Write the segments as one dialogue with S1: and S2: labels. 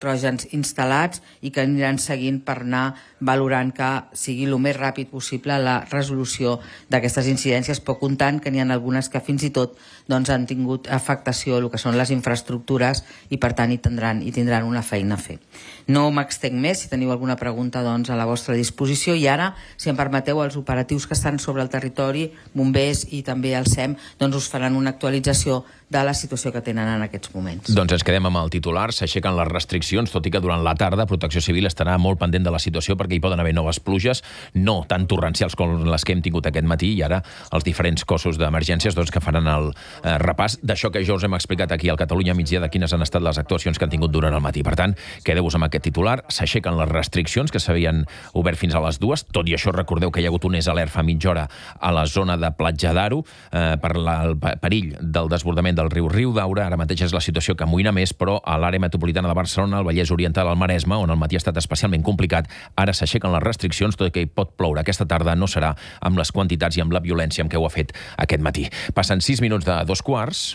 S1: tròjans instal·lats i que aniran seguint per anar valorant que sigui el més ràpid possible la resolució d'aquestes incidències, però comptant que n'hi ha algunes que fins i tot han tingut afectació a el que són les infraestructures i per tant hi tindran una feina a fer. No m'extenc més, si teniu alguna pregunta a la vostra disposició, i ara, si em permeteu, els operatius que estan sobre el territori, bombers i també el SEM, us faran una actualització de la situació que tenen en aquests moments.
S2: Doncs ens quedem amb el titular. S'aixequen les restriccions, tot i que durant la tarda Protecció Civil estarà molt pendent de la situació perquè hi poden haver noves pluges, no tan torrencials com les que hem tingut aquest matí, i ara els diferents cossos d'emergències que faran el repàs d'això que ja us hem explicat aquí al Catalunya Migdia, de quines han estat les actuacions que han tingut durant el matí. Per tant, quedeu-vos amb aquest titular. S'aixequen les restriccions que s'havien obert fins a les 2. Tot i això, recordeu que hi ha hagut un alert fa mitja hora a la zona de Platja d'Aro per el perill del desbordament del riu Riudaura. Ara mateix és la situació que amoïna més, però a l'àrea metropolitana de Barcelona, al Vallès Oriental, al Maresme, on el matí ha estat especialment complicat, ara s'aixequen les restriccions, tot i que hi pot ploure aquesta tarda, no serà amb les quantitats i amb la violència amb què ho ha fet aquest matí. Passen 6 minuts de 2:15.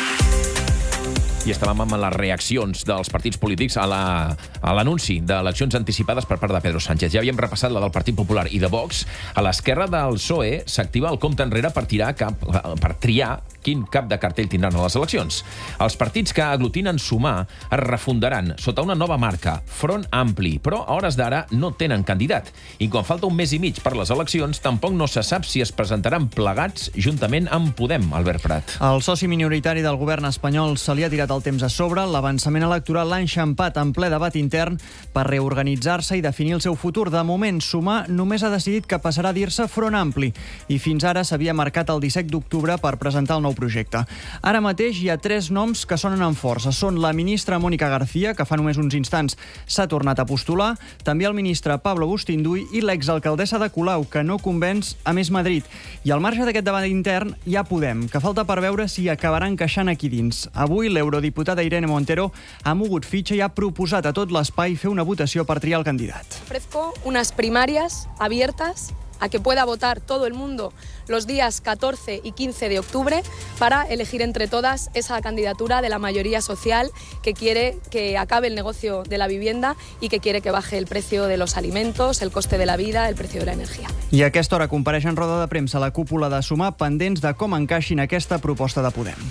S2: I estàvem amb les reaccions dels partits polítics a l'anunci d'eleccions anticipades per part de Pedro Sánchez. Ja havíem repassat la del Partit Popular i de Vox. A l'esquerra del PSOE s'activa el compte enrere per triar quin cap de cartell tindran a les eleccions. Els partits que aglutinen Sumar es refundaran sota una nova marca, Front Ampli, però a hores d'ara no tenen candidat. I quan falta un mes i mig per les eleccions, tampoc no se sap si es presentaran plegats juntament amb Podem, Albert Prat.
S3: El soci minoritari del govern espanyol se li ha tirat el temps a sobre. L'avançament electoral l'ha enxampat en ple debat intern per reorganitzar-se i definir el seu futur. De moment, Sumar només ha decidit que passarà a dir-se Front Ampli i fins ara s'havia marcat el 17 d'octubre per presentar el nou projecte. Ara mateix hi ha 3 noms que sonen amb força. Són la ministra Mónica García, que fa només uns instants s'ha tornat a postular, també el ministre Pablo Bustinduy i l'exalcaldessa de Colau, que no convenç a Més Madrid. I al marge d'aquest debat intern hi ha Podem, que falta per veure si acabarà encaixant aquí dins. Avui l'eurodiputada Irene Montero ha mogut fitxa i ha proposat a tot l'espai fer una votació per triar el candidat.
S4: Ofrezco unas primarias abiertas a que pueda votar todo el mundo los días 14 y 15 de octubre para elegir entre todas esa candidatura de la mayoría social que quiere que acabe el negocio de la vivienda y que quiere que baje el precio de los alimentos, el coste de la vida, el precio de la energía.
S3: I a aquesta hora compareix en roda de premsa la cúpula de Sumar, pendents de com encaixin aquesta proposta de Podem.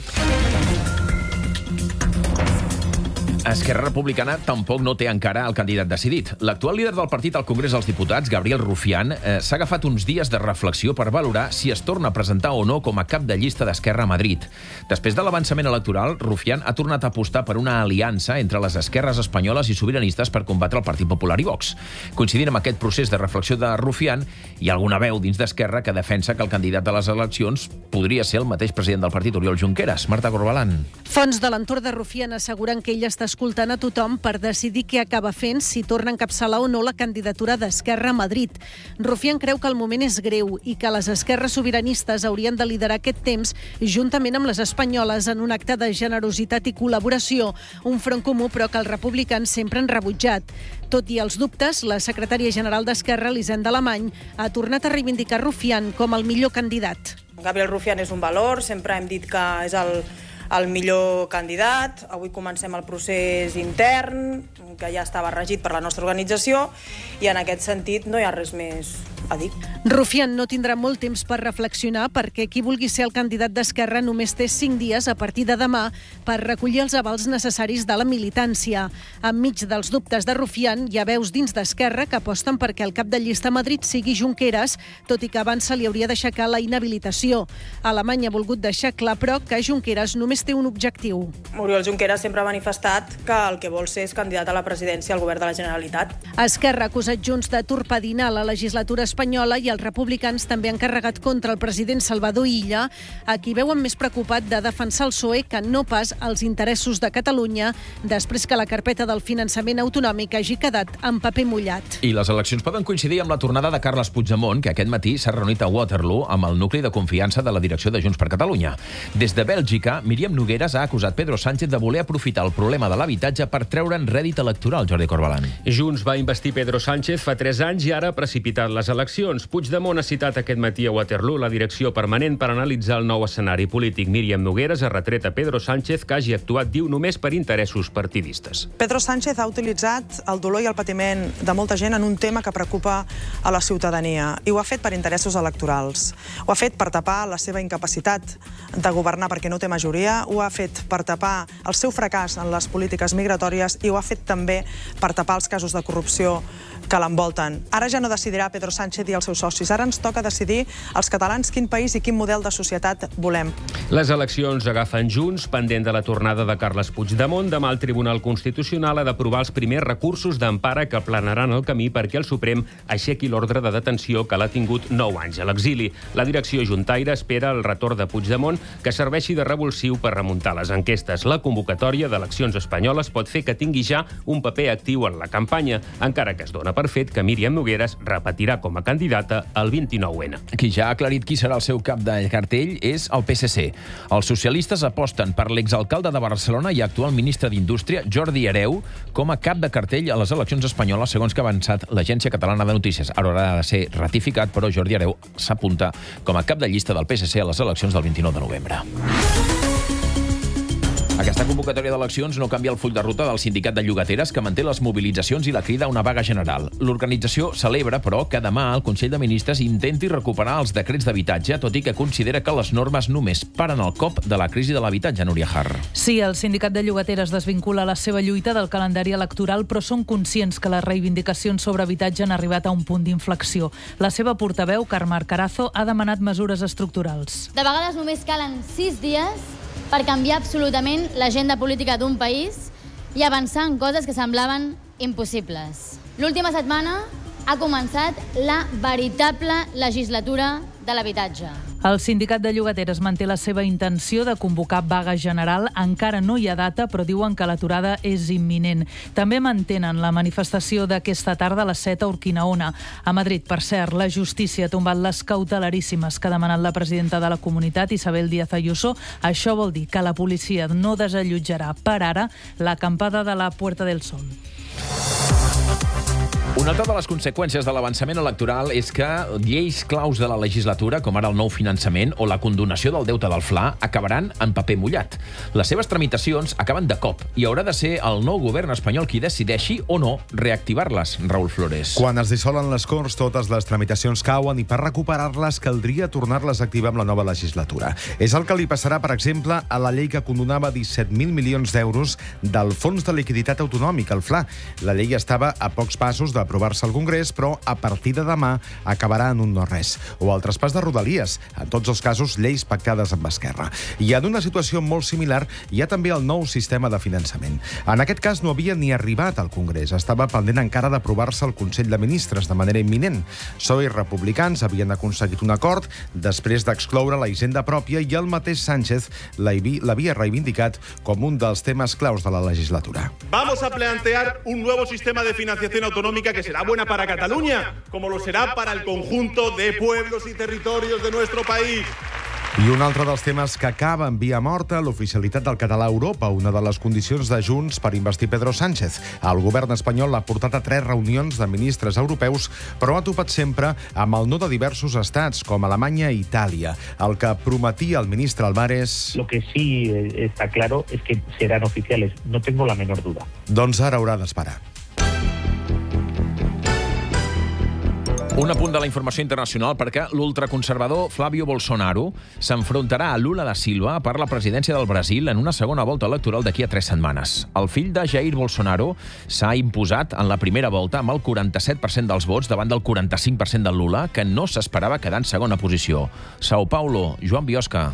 S2: Esquerra Republicana tampoc no té encara el candidat decidit. L'actual líder del partit al Congrés dels Diputats, Gabriel Rufián, s'ha agafat uns dies de reflexió per valorar si es torna a presentar o no com a cap de llista d'Esquerra a Madrid. Després de l'avançament electoral, Rufián ha tornat a apostar per una aliança entre les esquerres espanyoles i sobiranistes per combatre el Partit Popular i Vox. Coincidint amb aquest procés de reflexió de Rufián, hi ha alguna veu dins d'Esquerra que defensa que el candidat de les eleccions podria ser el mateix president del partit, Oriol Junqueras. Marta Corbalán.
S5: Fonts de l'entorn de Rufián asseguren que ell està escoltant a tothom per decidir què acaba fent, si torna a encapçalar o no la candidatura d'Esquerra a Madrid. Rufián creu que el moment és greu i que les esquerres sobiranistes haurien de liderar aquest temps juntament amb les espanyoles en un acte de generositat i col·laboració, un front comú però que els republicans sempre han rebutjat. Tot i els dubtes, la secretària general d'Esquerra, Elisenda Alemany, ha tornat a reivindicar Rufián com el millor candidat.
S6: Gabriel Rufián és un valor, sempre hem dit que és el millor candidat. Avui comencem el procés intern, que ja estava regit per la nostra organització, i en aquest sentit no hi ha res més a dir.
S5: Rufián no tindrà molt temps per reflexionar perquè qui vulgui ser el candidat d'Esquerra només té 5 dies a partir de demà per recollir els avals necessaris de la militància. Enmig dels dubtes de Rufián, hi ha veus dins d'Esquerra que aposten perquè el cap de llista a Madrid sigui Junqueras, tot i que abans se li hauria d'aixecar la inhabilitació. Alemanya ha volgut deixar clar, però, que Junqueras només té un objectiu.
S6: Oriol Junqueras sempre ha manifestat que el que vol ser és candidat a la presidència al govern de la Generalitat.
S5: Esquerra ha acusat Junts de torpedinar la legislatura espanyola i els republicans també han carregat contra el president Salvador Illa, a qui veuen més preocupat de defensar el PSOE que no pas els interessos de Catalunya, després que la carpeta del finançament autonòmic hagi quedat en paper mullat.
S2: I les eleccions poden coincidir amb la tornada de Carles Puigdemont, que aquest matí s'ha reunit a Waterloo amb el nucli de confiança de la direcció de Junts per Catalunya. Des de Bèlgica, Míriam Nogueras ha acusat Pedro Sánchez de voler aprofitar el problema de l'habitatge per treure'n rèdit electoral, Jordi Corbalán.
S7: Junts va investir Pedro Sánchez fa 3 anys i ara ha precipitat les eleccions eleccions. Puigdemont ha citat aquest matí a Waterloo la direcció permanent per analitzar el nou escenari polític. Míriam Nogueras ha retret a Pedro Sánchez que hagi actuat, diu, només per interessos partidistes.
S6: Pedro Sánchez ha utilitzat el dolor i el patiment de molta gent en un tema que preocupa a la ciutadania i ho ha fet per interessos electorals. Ho ha fet per tapar la seva incapacitat de governar perquè no té majoria, ho ha fet per tapar el seu fracàs en les polítiques migratòries i ho ha fet també per tapar els casos de corrupció que l'envolten. Ara ja no decidirà Pedro Sánchez i els seus socis. Ara ens toca decidir als catalans quin país i quin model de societat volem.
S7: Les eleccions agafen Junts, pendent de la tornada de Carles Puigdemont. Demà el Tribunal Constitucional ha d'aprovar els primers recursos d'empara que aplanaran el camí perquè el Suprem aixequi l'ordre de detenció que l'ha tingut 9 anys a l'exili. La direcció juntaire espera el retorn de Puigdemont que serveixi de revulsiu per remuntar les enquestes. La convocatòria d'eleccions espanyoles pot fer que tingui ja un paper actiu en la campanya, encara que es dona per fet que Míriam Nogueras repetirà com a candidata al 29N.
S2: Qui ja ha aclarit qui serà el seu cap de cartell és el PSC. Els socialistes aposten per l'exalcalde de Barcelona i actual ministre d'Indústria, Jordi Hereu, com a cap de cartell a les eleccions espanyoles, segons que ha avançat l'Agència Catalana de Notícies. Ara haurà de ser ratificat, però Jordi Hereu s'apunta com a cap de llista del PSC a les eleccions del 29 de novembre. Aquesta convocatòria d'eleccions no canvia el full de ruta del sindicat de llogateres que manté les mobilitzacions i la crida a una vaga general. L'organització celebra, però, que demà el Consell de Ministres intenti recuperar els decrets d'habitatge, tot i que considera que les normes només paren el cop de la crisi de l'habitatge, Núria Har.
S8: Sí, el sindicat de llogateres desvincula la seva lluita del calendari electoral, però són conscients que les reivindicacions sobre habitatge han arribat a un punt d'inflexió. La seva portaveu, Carme Carazo, ha demanat mesures estructurals.
S9: De vegades només calen 6 dies per canviar absolutament l'agenda política d'un país i avançar en coses que semblaven impossibles. L'última setmana ha començat la veritable legislatura de l'habitatge.
S8: El sindicat de llogateres manté la seva intenció de convocar vaga general. Encara no hi ha data, però diuen que l'aturada és imminent. També mantenen la manifestació d'aquesta tarda a les 7 a Urquinaona. A Madrid, per cert, la justícia ha tombat les cautelaríssimes que ha demanat la presidenta de la comunitat, Isabel Díaz Ayuso. Això vol dir que la policia no desallotjarà per ara l'acampada de la Puerta del Sol.
S2: Una altra de les conseqüències de l'avançament electoral és que lleis claus de la legislatura, com ara el nou finançament o la condonació del deute del Fla, acabaran en paper mullat. Les seves tramitacions acaben de cop i haurà de ser el nou govern espanyol qui decideixi o no reactivar-les, Raül Flores.
S10: Quan es dissolen les Corts, totes les tramitacions cauen i per recuperar-les caldria tornar-les a activar amb la nova legislatura. És el que li passarà, per exemple, a la llei que condonava 17.000 milions d'euros del Fons de Liquiditat Autonòmic, el Fla. La llei estava a pocs passos d'aprovar-se al Congrés, però a partir de demà acabarà en un no-res. O el traspàs de Rodalies, en tots els casos lleis pactades amb Esquerra. I en una situació molt similar hi ha també el nou sistema de finançament. En aquest cas no havia ni arribat al Congrés, estava pendent encara d'aprovar-se al Consell de Ministres de manera imminent. PSOE i republicans havien aconseguit un acord després d'excloure la hisenda pròpia i el mateix Sánchez l'havia reivindicat com un dels temes claus de la legislatura.
S11: Vamos a plantear un nuevo sistema de financiación autonómica que será buena para Cataluña, como lo será para el conjunto de pueblos y territorios de nuestro país.
S10: I un altre dels temes que acaba en via morta, l'oficialitat del català a Europa, una de les condicions de Junts per investir Pedro Sánchez. El govern espanyol l'ha portat a 3 reunions de ministres europeus, però ha topat sempre amb el no de diversos estats, com Alemanya i Itàlia. El que prometia el ministre Álvarez...
S12: Lo que sí está claro es que serán oficiales, no tengo la menor duda.
S10: Doncs ara haurà d'esperar.
S2: Un apunt de la informació internacional perquè l'ultraconservador Flávio Bolsonaro s'enfrontarà a Lula da Silva per la presidència del Brasil en una segona volta electoral d'aquí a 3 setmanes. El fill de Jair Bolsonaro s'ha imposat en la primera volta amb el 47% dels vots davant del 45% del Lula, que no s'esperava quedar en segona posició. São Paulo, Joan Biosca.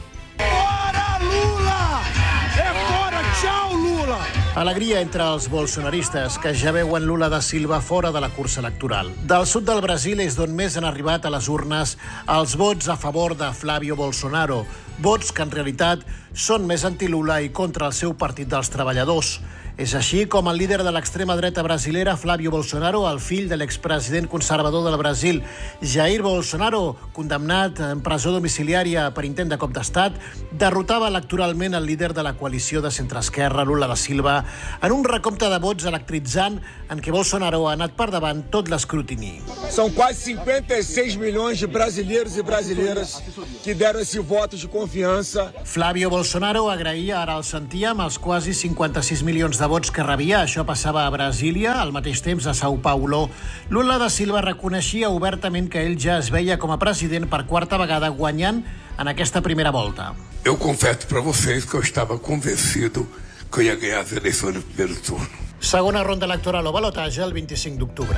S13: Alegria entre els bolsonaristes, que ja veuen Lula da Silva fora de la cursa electoral. Del sud del Brasil és d'on més han arribat a les urnes els vots a favor de Flávio Bolsonaro, vots que en realitat són més anti-Lula i contra el seu partit dels treballadors. És així com el líder de l'extrema dreta brasilera, Flávio Bolsonaro, el fill de l'expresident conservador del Brasil, Jair Bolsonaro, condemnat en presó domiciliària per intent de cop d'estat, derrotava electoralment el líder de la coalició de centreesquerra, Lula da Silva, en un recompte de vots electritzant en què Bolsonaro ha anat per davant tot l'escrutini.
S14: São quase 56 milhões de brasileiros e brasileiras que deram esse voto de confiança.
S13: Flávio Bolsonaro agraïa, ara el sentíem, els quasi 56 milions de vots que rebia. Això passava a Brasília, al mateix temps a São Paulo. Lula da Silva reconeixia obertament que ell ja es veia com a president per quarta vegada, guanyant en aquesta primera volta.
S15: Eu confesso para vocês que eu estava convencido que eu ia ganhar as eleições no primeiro turno.
S13: Segona ronda electoral o balotatge el 25 d'octubre.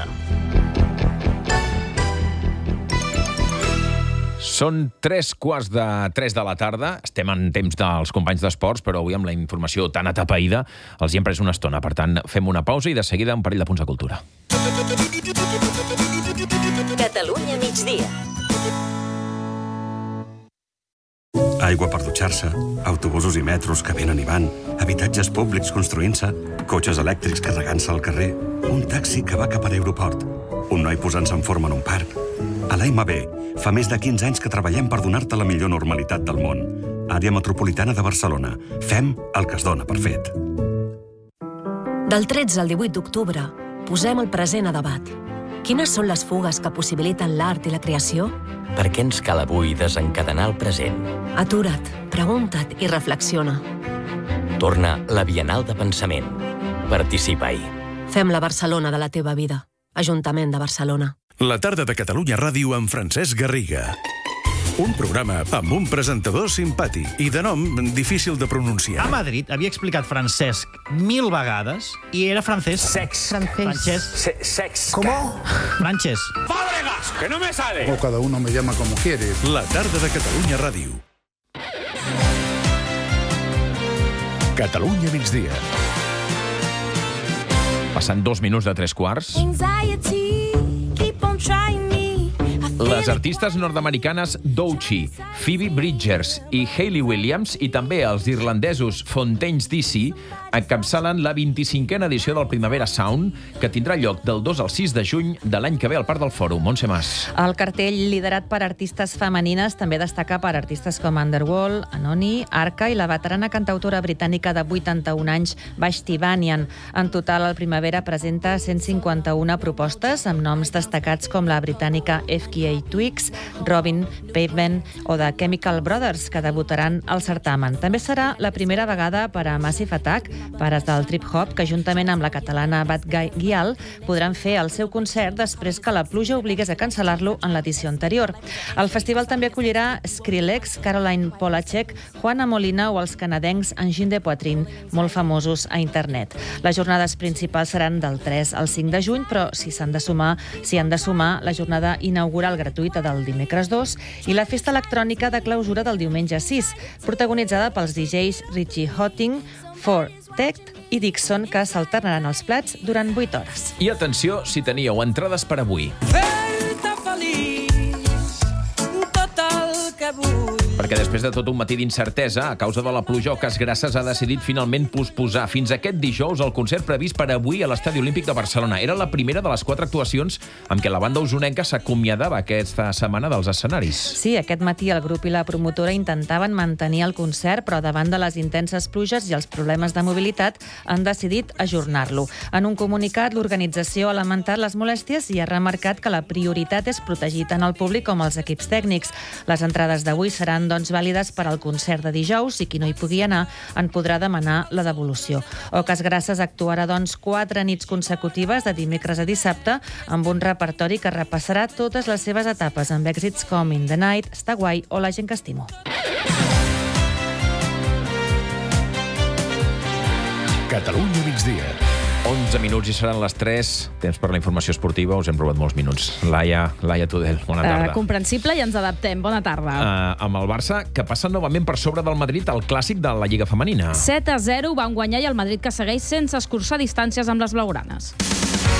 S2: Són 3:15 de la tarda. Estem en temps dels companys d'esports, però avui amb la informació tan atapeïda els hi hem pres una estona. Per tant, fem una pausa i de seguida un parell de punts de cultura.
S16: Catalunya migdia.
S17: Aigua per dutxar-se, autobusos i metros que venen i van, habitatges públics construint-se, cotxes elèctrics carregant-se al carrer, un taxi que va cap a l'aeroport, un noi posant-se en forma en un parc. A l'AMB fa més de 15 anys que treballem per donar-te la millor normalitat del món. Àrea Metropolitana de Barcelona. Fem el que es dona per fet.
S16: Del 13 al 18 d'octubre, posem el present a debat. Quines són les fugues que possibiliten l'art i la creació?
S18: Per què ens cal avui desencadenar el present?
S16: Atura't, pregunta't i reflexiona.
S18: Torna la Bienal de Pensament. Participa-hi.
S16: Fem la Barcelona de la teva vida. Ajuntament de Barcelona.
S19: La tarda de Catalunya Ràdio amb Francesc Garriga. Un programa amb un presentador simpàtic i de nom difícil de pronunciar.
S20: A Madrid havia explicat Francesc 1000 vegades i era francès.
S21: Sex.
S20: Francesc.
S21: Sex.
S20: ¿Cómo? Francesc.
S21: ¡Fábregas! ¡Que no me sale!
S19: O cada uno me llama como quiere. La tarda de Catalunya Ràdio. Catalunya migdia.
S2: Passant 2 minuts de 3:15. Les artistes nord-americanes Doechii, Phoebe Bridgers i Hayley Williams i també els irlandesos Fontaines DC encapçalen la 25a edició del Primavera Sound, que tindrà lloc del 2 al 6 de juny de l'any que ve al Parc del Fòrum. Montse Mas.
S22: El cartell, liderat per artistes femenines, també destaca per artistes com Underworld, Anoni, Arca i la veterana cantautora britànica de 81 anys, Vashti Bunyan. En total, el Primavera presenta 151 propostes amb noms destacats com la britànica FKA Twigs, Robin, Pavement o The Chemical Brothers, que debutaran al certamen. També serà la primera vegada per a Massive Attack, pares del trip-hop, que juntament amb la catalana Bad Gyal podran fer el seu concert després que la pluja obligués a cancel·lar-lo en l'edició anterior. El festival també acollirà Skrillex, Caroline Polachek, Juana Molina o els canadencs Engine de Poitrine, molt famosos a internet. Les jornades principals seran del 3 al 5 de juny, però s'hi han de sumar la jornada inaugural gratuïta del dimecres 2 i la festa electrònica de clausura del diumenge 6, protagonitzada pels DJs Richie Hotting, For Tech i Dixon, que s'alternaran els plats durant 8 hores.
S2: I atenció si teníeu entrades per avui.
S23: Fer-te feliç, tot el que vull.
S2: Perquè després de tot un matí d'incertesa, a causa de la pluja, Ocas Grasses ha decidit finalment posposar fins aquest dijous el concert previst per avui a l'Estadi Olímpic de Barcelona. Era la primera de les 4 actuacions amb què la banda usonenca s'acomiadava aquesta setmana dels escenaris.
S22: Sí, aquest matí el grup i la promotora intentaven mantenir el concert, però davant de les intenses pluges i els problemes de mobilitat han decidit ajornar-lo. En un comunicat, l'organització ha lamentat les molèsties i ha remarcat que la prioritat és protegir tant el públic com els equips tècnics. Les entrades d'avui seran vàlides per al concert de dijous i qui no hi pugui anar en podrà demanar la devolució. Ocas Grasses actuarà 4 nits consecutives de dimecres a dissabte amb un repertori que repassarà totes les seves etapes amb èxits com In the Night, Està guai o La gent que estimo.
S19: Catalunya migdia.
S2: 11 minuts i seran les 3. Temps per la informació esportiva. Us hem robat molts minuts. Laia Tudel, bona tarda.
S24: Comprensible i ens adaptem. Bona tarda.
S2: Amb el Barça, que passa novament per sobre del Madrid al clàssic de la Lliga Femenina.
S24: 7-0 van guanyar i el Madrid que segueix sense escurçar distàncies amb les blaugranes.